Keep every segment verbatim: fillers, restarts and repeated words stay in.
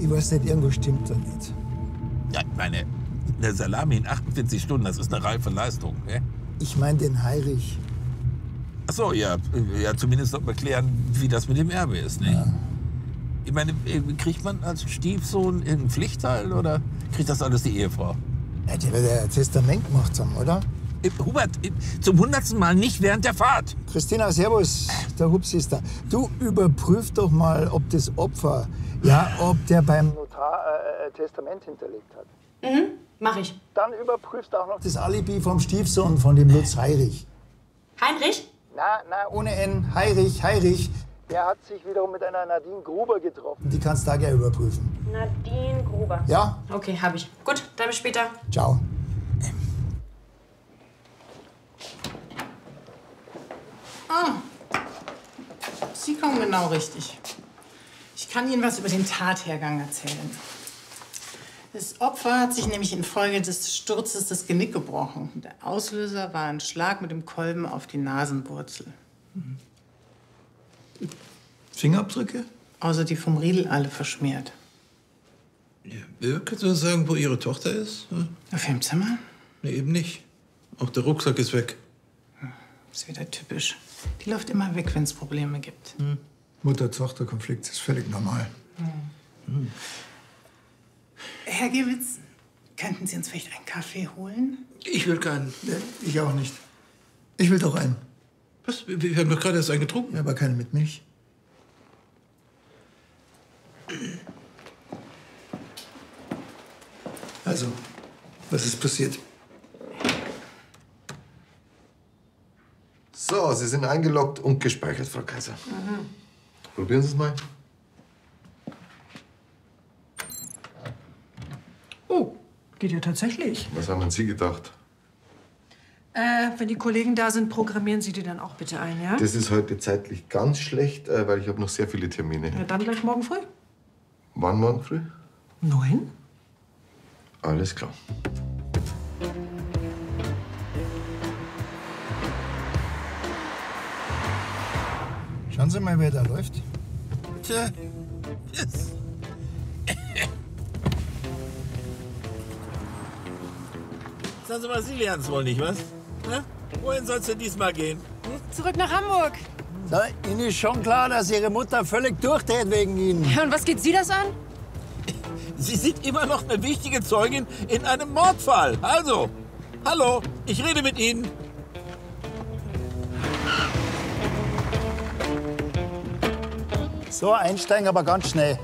Ich weiß nicht, irgendwas stimmt da nicht. Ja, ich meine, eine Salami in achtundvierzig Stunden, das ist eine reife Leistung, ne? Ich meine den Heinrich. Ach so, ja, ja, zumindest noch mal klären, wie das mit dem Erbe ist, ne? Ja. Ich meine, kriegt man als Stiefsohn einen Pflichtteil oder kriegt das alles die Ehefrau? Ja, die wird ja ein Testament gemacht haben, oder? Äh, Hubert, äh, zum hundertsten Mal nicht während der Fahrt. Christina, servus, der Hubs ist da. Du überprüf doch mal, ob das Opfer, ja, ob der beim Notar äh, ein Testament hinterlegt hat. Mhm, mach ich. Dann überprüfst auch noch das Alibi vom Stiefsohn von dem Lutz Heinrich. Heinrich? Na, na, ohne N. Heinrich, Heinrich. Der hat sich wiederum mit einer Nadine Gruber getroffen. Die kannst du da gerne überprüfen. Nadine Gruber. Ja? Okay, hab ich. Gut, dann bis später. Ciao. Ah, Sie kommen genau richtig. Ich kann Ihnen was über den Tathergang erzählen. Das Opfer hat sich nämlich infolge des Sturzes das Genick gebrochen. Der Auslöser war ein Schlag mit dem Kolben auf die Nasenwurzel. Fingerabdrücke? Außer die vom Riedel alle verschmiert. Ja, kannst du uns sagen, wo Ihre Tochter ist? Ja? Auf ihrem Zimmer? Nee, eben nicht. Auch der Rucksack ist weg. Ist wieder typisch. Die läuft immer weg, wenn es Probleme gibt. Hm. Mutter-Tochter-Konflikt ist völlig normal. Hm. Hm. Herr Gewitz, könnten Sie uns vielleicht einen Kaffee holen? Ich will keinen. Nee, ich auch nicht. Ich will doch einen. Was? Wir haben doch gerade erst einen getrunken. Ja, aber keinen mit Milch. Also, was ist passiert? So, Sie sind eingeloggt und gespeichert, Frau Kaiser. Mhm. Probieren Sie es mal. Oh, geht ja tatsächlich. Was haben denn Sie gedacht? Äh, wenn die Kollegen da sind, programmieren Sie die dann auch bitte ein, ja? Das ist heute zeitlich ganz schlecht, äh, weil ich habe noch sehr viele Termine. Ja, dann gleich morgen früh. Wann morgen früh? Neun? Alles klar. Schauen Sie mal, wer da läuft. Tja, yes. Sagen Sie mal, Sie lernen es wohl nicht, was? Na? Wohin soll's denn diesmal gehen? Hm? Zurück nach Hamburg. Na, Ihnen ist schon klar, dass Ihre Mutter völlig durchdreht wegen Ihnen. Ja, und was geht Sie das an? Sie sind immer noch eine wichtige Zeugin in einem Mordfall. Also, hallo, ich rede mit Ihnen. So, einsteigen, aber ganz schnell.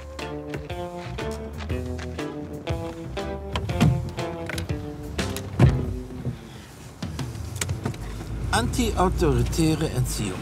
Anti-autoritäre Entziehung.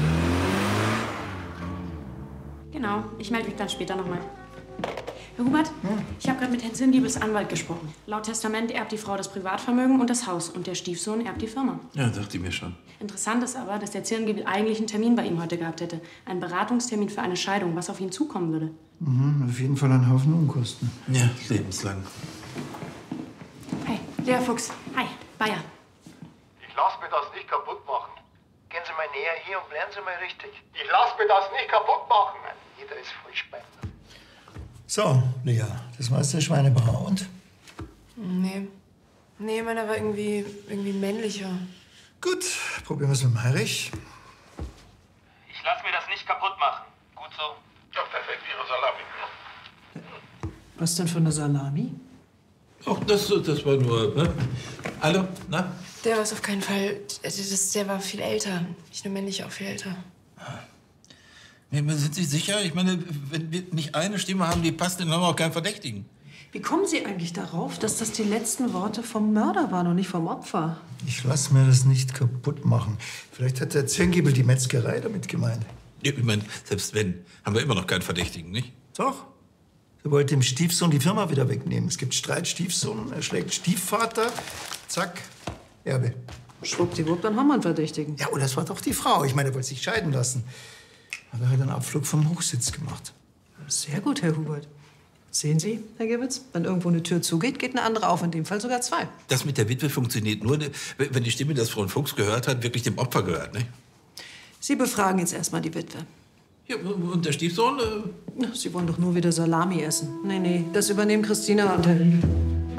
Genau, ich melde mich dann später nochmal. Herr Hubert, hm? ich habe gerade mit Herrn Zirngiebels Anwalt gesprochen. Laut Testament erbt die Frau das Privatvermögen und das Haus und der Stiefsohn erbt die Firma. Ja, dachte ich mir schon. Interessant ist aber, dass der Zirngiebel eigentlich einen Termin bei ihm heute gehabt hätte. Einen Beratungstermin für eine Scheidung, was auf ihn zukommen würde. Mhm, auf jeden Fall ein Haufen Unkosten. Ja, lebenslang. Hey, Lea Fuchs. Hi, Bayer. Ich lass mir das nicht kaputt machen. Gehen Sie mal näher hier und lernen Sie mal richtig. Ich lass mir das nicht kaputt machen. Jeder ist voll spannend. So, Lea, das war jetzt der Schweinebauer. Und? Nee. Nee, meiner war irgendwie, irgendwie männlicher. Gut, probieren wir es mit dem Heinrich. Ich lass mir das nicht kaputt machen. Gut so. Ja, perfekt, Ihre Salami. Was denn für eine Salami? Ach, das, das war nur, ne? Hallo, na? Der war es auf keinen Fall. Das, der war viel älter. Nicht nur männlich, auch viel älter. Sind Sie sicher? Ich meine, wenn wir nicht eine Stimme haben, die passt, dann haben wir auch keinen Verdächtigen. Wie kommen Sie eigentlich darauf, dass das die letzten Worte vom Mörder waren und nicht vom Opfer? Ich lass mir das nicht kaputt machen. Vielleicht hat der Zirngiebel die Metzgerei damit gemeint. Ja, ich meine, selbst wenn, haben wir immer noch keinen Verdächtigen, nicht? Doch. Er wollte dem Stiefsohn die Firma wieder wegnehmen. Es gibt Streit, Stiefsohn, er schlägt Stiefvater. Zack, Erbe. Schwuppdiwupp, dann haben wir einen Verdächtigen. Ja, und das war doch die Frau. Ich meine, er wollte sich scheiden lassen. Hat er halt einen Abflug vom Hochsitz gemacht. Sehr gut, Herr Hubert. Sehen Sie, Herr Gewitz, wenn irgendwo eine Tür zugeht, geht eine andere auf. In dem Fall sogar zwei. Das mit der Witwe funktioniert nur, wenn die Stimme, die Frau Fuchs gehört hat, wirklich dem Opfer gehört, nicht? Sie befragen jetzt erstmal die Witwe. Ja, und der Stiefsohn? Äh Sie wollen doch nur wieder Salami essen. Nee, nee, das übernehmen Christina und Herr Riegel.